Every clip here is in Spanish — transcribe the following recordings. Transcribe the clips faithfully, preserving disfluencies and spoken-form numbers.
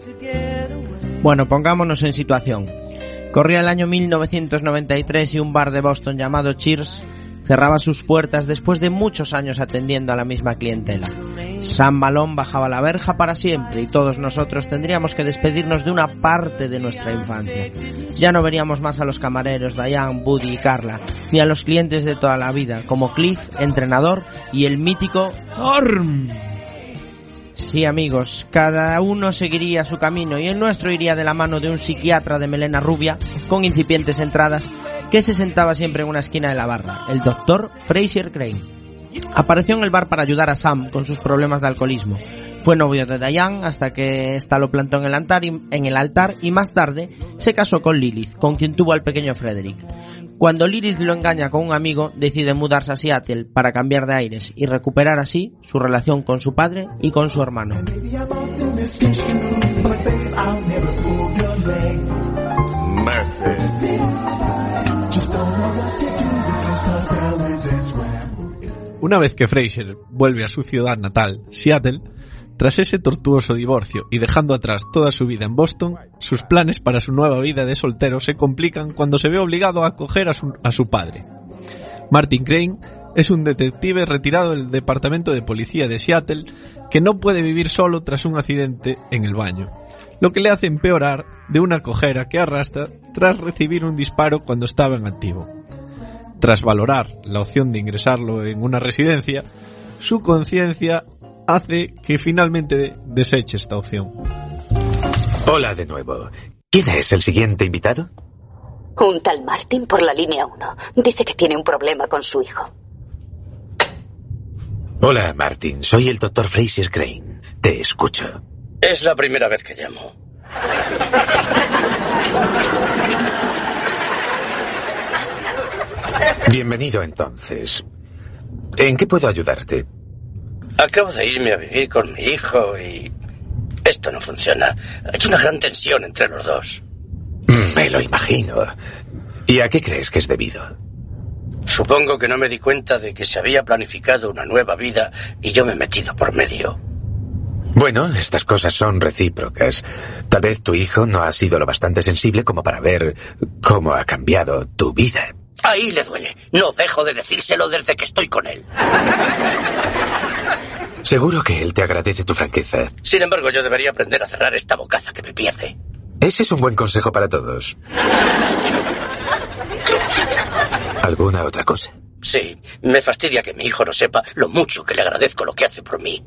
Bueno, pongámonos en situación. Corría el año mil novecientos noventa y tres y un bar de Boston llamado Cheers cerraba sus puertas después de muchos años atendiendo a la misma clientela. Sam Malone bajaba la verja para siempre y todos nosotros tendríamos que despedirnos de una parte de nuestra infancia. Ya no veríamos más a los camareros Diane, Buddy y Carla, ni a los clientes de toda la vida, como Cliff, entrenador, y el mítico Norm. Sí, amigos, cada uno seguiría su camino y el nuestro iría de la mano de un psiquiatra de melena rubia con incipientes entradas que se sentaba siempre en una esquina de la barra, el doctor Fraser Crane. Apareció en el bar para ayudar a Sam con sus problemas de alcoholismo. Fue novio de Diane hasta que ésta lo plantó en el altar y, en el altar y más tarde se casó con Lilith, con quien tuvo al pequeño Frederick. Cuando Lilith lo engaña con un amigo, decide mudarse a Seattle para cambiar de aires y recuperar así su relación con su padre y con su hermano. Una vez que Fraser vuelve a su ciudad natal, Seattle, tras ese tortuoso divorcio y dejando atrás toda su vida en Boston, sus planes para su nueva vida de soltero se complican cuando se ve obligado a acoger a su, a su padre. Martin Crane es un detective retirado del departamento de policía de Seattle que no puede vivir solo tras un accidente en el baño, lo que le hace empeorar de una cojera que arrastra tras recibir un disparo cuando estaba en activo. Tras valorar la opción de ingresarlo en una residencia, su conciencia hace que finalmente deseche esta opción. Hola de nuevo. ¿Quién es el siguiente invitado? Un tal Martin por la línea uno. Dice que tiene un problema con su hijo. Hola, Martin. Soy el doctor Fraser Crane. Te escucho. Es la primera vez que llamo. Bienvenido, entonces. ¿En qué puedo ayudarte? Acabo de irme a vivir con mi hijo y esto no funciona. Hay una gran tensión entre los dos. Me lo imagino. ¿Y a qué crees que es debido? Supongo que no me di cuenta de que se había planificado una nueva vida y yo me he metido por medio. Bueno, estas cosas son recíprocas. Tal vez tu hijo no ha sido lo bastante sensible como para ver cómo ha cambiado tu vida. Ahí le duele. No dejo de decírselo desde que estoy con él. Seguro que él te agradece tu franqueza. Sin embargo, yo debería aprender a cerrar esta bocaza que me pierde. Ese es un buen consejo para todos. ¿Alguna otra cosa? Sí, me fastidia que mi hijo no sepa lo mucho que le agradezco lo que hace por mí.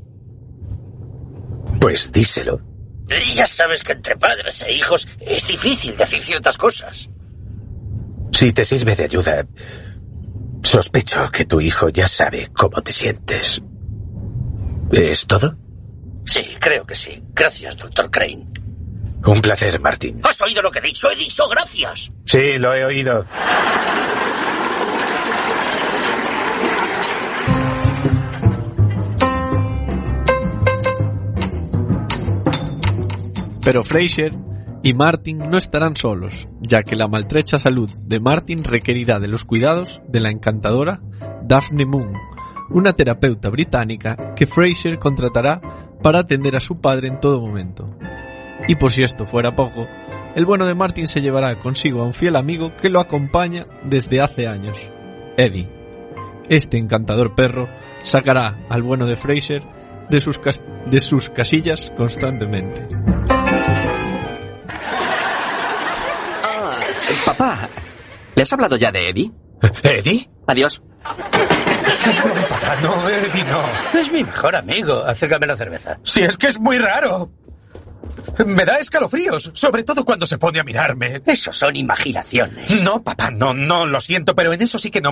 Pues díselo. Y ya sabes que entre padres e hijos es difícil decir ciertas cosas. Si te sirve de ayuda, sospecho que tu hijo ya sabe cómo te sientes. ¿Es todo? Sí, creo que sí. Gracias, doctor Crane. Un placer, Martin. ¿Has oído lo que he dicho? He dicho gracias. Sí, lo he oído. Pero Fraser y Martin no estarán solos, ya que la maltrecha salud de Martin requerirá de los cuidados de la encantadora Daphne Moon, una terapeuta británica que Fraser contratará para atender a su padre en todo momento. Y por si esto fuera poco, el bueno de Martin se llevará consigo a un fiel amigo que lo acompaña desde hace años, Eddie. Este encantador perro sacará al bueno de Fraser de sus, cas- de sus casillas constantemente. Ah, papá, ¿le has hablado ya de Eddie? ¿Eddie? Adiós. No, papá, no, Eddie, no. Es mi mejor amigo. Acércame la cerveza. Si es que es muy raro. Me da escalofríos, sobre todo cuando se pone a mirarme. Eso son imaginaciones. No, papá, no, no, lo siento, pero en eso sí que no